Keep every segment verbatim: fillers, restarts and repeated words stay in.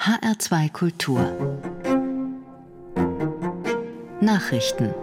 H R zwei Kultur Nachrichten.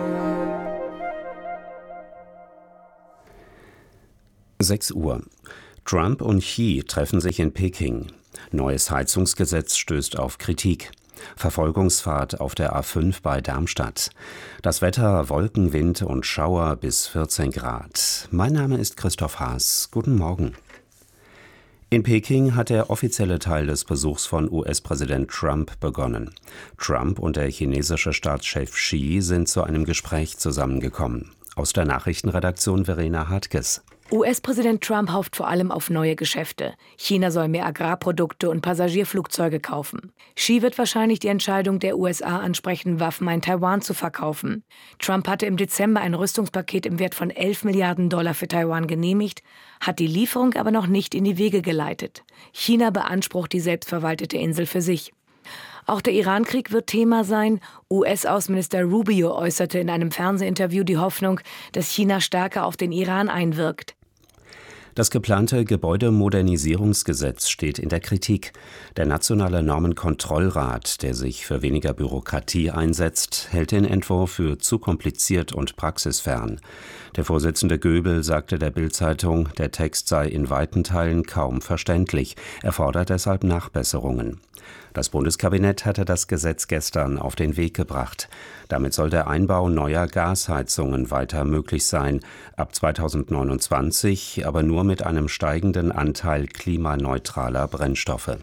sechs Uhr. Trump und Xi treffen sich in Peking. Neues Heizungsgesetz stößt auf Kritik. Verfolgungsfahrt auf der A fünf bei Darmstadt. Das Wetter: Wolken, Wind und Schauer bis vierzehn Grad. Mein Name ist Christoph Haas. Guten Morgen. In Peking hat der offizielle Teil des Besuchs von U S-Präsident Trump begonnen. Trump und der chinesische Staatschef Xi sind zu einem Gespräch zusammengekommen. Aus der Nachrichtenredaktion Verena Hartges. U S-Präsident Trump hofft vor allem auf neue Geschäfte. China soll mehr Agrarprodukte und Passagierflugzeuge kaufen. Xi wird wahrscheinlich die Entscheidung der U S A ansprechen, Waffen an Taiwan zu verkaufen. Trump hatte im Dezember ein Rüstungspaket im Wert von elf Milliarden Dollar für Taiwan genehmigt, hat die Lieferung aber noch nicht in die Wege geleitet. China beansprucht die selbstverwaltete Insel für sich. Auch der Iran-Krieg wird Thema sein. U S-Außenminister Rubio äußerte in einem Fernsehinterview die Hoffnung, dass China stärker auf den Iran einwirkt. Das geplante Gebäudemodernisierungsgesetz steht in der Kritik. Der Nationale Normenkontrollrat, der sich für weniger Bürokratie einsetzt, hält den Entwurf für zu kompliziert und praxisfern. Der Vorsitzende Göbel sagte der Bild-Zeitung, der Text sei in weiten Teilen kaum verständlich. Er fordert deshalb Nachbesserungen. Das Bundeskabinett hatte das Gesetz gestern auf den Weg gebracht. Damit soll der Einbau neuer Gasheizungen weiter möglich sein, ab zweitausendneunundzwanzig, aber nur mit einem steigenden Anteil klimaneutraler Brennstoffe.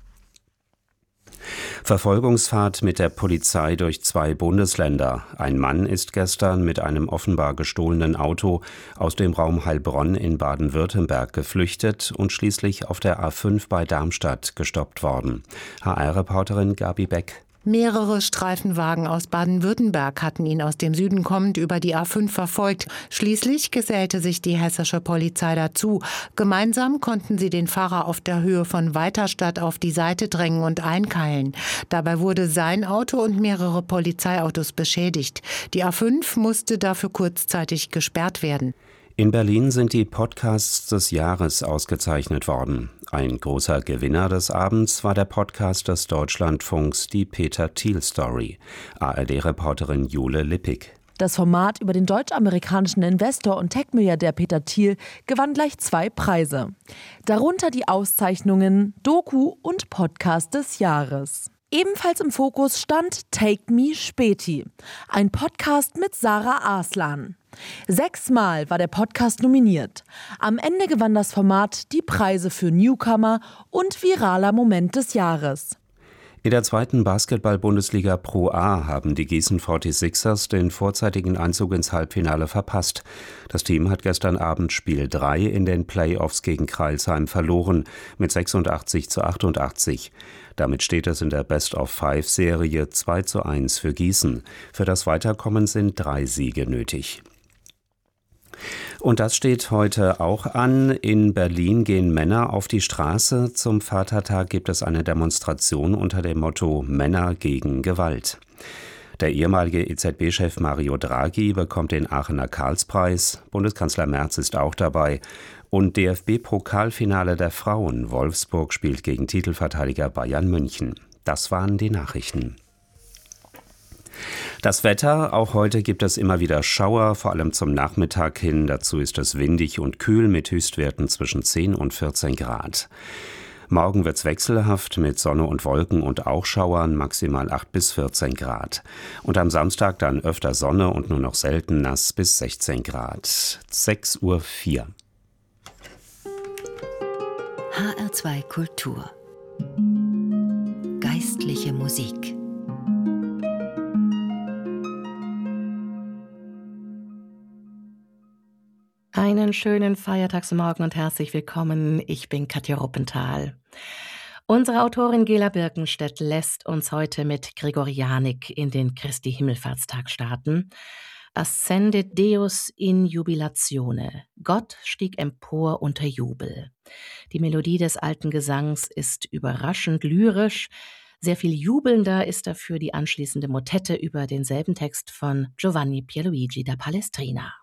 Verfolgungsfahrt mit der Polizei durch zwei Bundesländer. Ein Mann ist gestern mit einem offenbar gestohlenen Auto aus dem Raum Heilbronn in Baden-Württemberg geflüchtet und schließlich auf der A fünf bei Darmstadt gestoppt worden. H R-Reporterin Gabi Beck. Mehrere Streifenwagen aus Baden-Württemberg hatten ihn aus dem Süden kommend über die A fünf verfolgt. Schließlich gesellte sich die hessische Polizei dazu. Gemeinsam konnten sie den Fahrer auf der Höhe von Weiterstadt auf die Seite drängen und einkeilen. Dabei wurde sein Auto und mehrere Polizeiautos beschädigt. Die A fünf musste dafür kurzzeitig gesperrt werden. In Berlin sind die Podcasts des Jahres ausgezeichnet worden. Ein großer Gewinner des Abends war der Podcast des Deutschlandfunks Die Peter Thiel Story. A R D-Reporterin Jule Lippig. Das Format über den deutsch-amerikanischen Investor und Tech-Milliardär Peter Thiel gewann gleich zwei Preise. Darunter die Auszeichnungen Doku und Podcast des Jahres. Ebenfalls im Fokus stand Take Me Späti, ein Podcast mit Sarah Arslan. Sechsmal war der Podcast nominiert. Am Ende gewann das Format die Preise für Newcomer und viraler Moment des Jahres. In der zweiten Basketball-Bundesliga Pro A haben die Gießen forty-sixers den vorzeitigen Einzug ins Halbfinale verpasst. Das Team hat gestern Abend Spiel drei in den Playoffs gegen Crailsheim verloren mit sechsundachtzig zu achtundachtzig. Damit steht es in der Best-of-Five-Serie zwei zu eins für Gießen. Für das Weiterkommen sind drei Siege nötig. Und das steht heute auch an. In Berlin gehen Männer auf die Straße. Zum Vatertag gibt es eine Demonstration unter dem Motto Männer gegen Gewalt. Der ehemalige E Z B-Chef Mario Draghi bekommt den Aachener Karlspreis. Bundeskanzler Merz ist auch dabei. Und D F B-Pokalfinale der Frauen. Wolfsburg spielt gegen Titelverteidiger Bayern München. Das waren die Nachrichten. Das Wetter: Auch heute gibt es immer wieder Schauer, vor allem zum Nachmittag hin. Dazu ist es windig und kühl mit Höchstwerten zwischen zehn und vierzehn Grad. Morgen wird's wechselhaft mit Sonne und Wolken und auch Schauern, maximal acht bis vierzehn Grad. Und am Samstag dann öfter Sonne und nur noch selten nass bis sechzehn Grad. sechs Uhr vier. H R zwei Kultur Geistliche Musik. Einen schönen Feiertagsmorgen und herzlich willkommen. Ich bin Katja Ruppenthal. Unsere Autorin Gela Birkenstedt lässt uns heute mit Gregorianik in den Christi Himmelfahrtstag starten. Ascendit Deus in jubilatione. Gott stieg empor unter Jubel. Die Melodie des alten Gesangs ist überraschend lyrisch. Sehr viel jubelnder ist dafür die anschließende Motette über denselben Text von Giovanni Pierluigi da Palestrina.